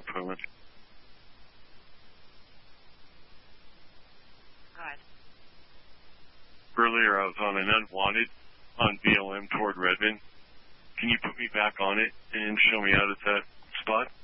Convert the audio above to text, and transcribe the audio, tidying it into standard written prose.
appointment. Go ahead. Earlier I was on an unwanted on BLM toward Redmond. Can you put me back on it and show me out at that spot?